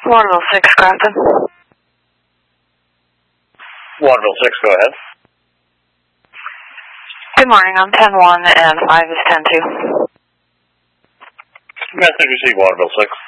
Waterville 6, Grafton. Waterville 6, go ahead. Good morning, I'm 10-1 and 5 is 10-2. Message received, Waterville 6.